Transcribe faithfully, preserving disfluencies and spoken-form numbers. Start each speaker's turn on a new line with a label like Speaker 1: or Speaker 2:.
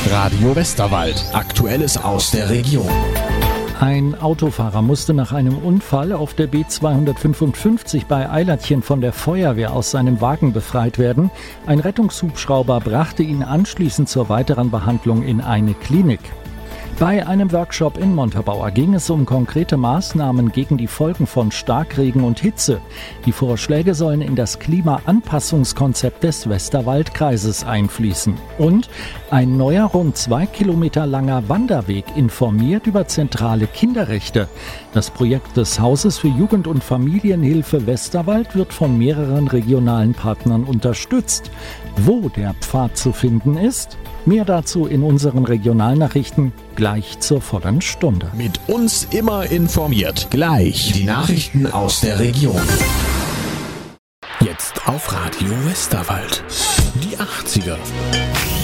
Speaker 1: Radio Westerwald. Aktuelles aus der Region.
Speaker 2: Ein Autofahrer musste nach einem Unfall auf der B zweihundertfünfundfünfzig bei Eilertchen von der Feuerwehr aus seinem Wagen befreit werden. Ein Rettungshubschrauber brachte ihn anschließend zur weiteren Behandlung in eine Klinik. Bei einem Workshop in Montabaur ging es um konkrete Maßnahmen gegen die Folgen von Starkregen und Hitze. Die Vorschläge sollen in das Klimaanpassungskonzept des Westerwaldkreises einfließen. Und ein neuer, rund zwei Kilometer langer Wanderweg informiert über zentrale Kinderrechte. Das Projekt des Hauses für Jugend- und Familienhilfe Westerwald wird von mehreren regionalen Partnern unterstützt. Wo der Pfad zu finden ist? Mehr dazu in unseren Regionalnachrichten gleich zur vollen Stunde.
Speaker 1: Mit uns immer informiert. Gleich die Nachrichten aus der Region. Jetzt auf Radio Westerwald. Die achtziger.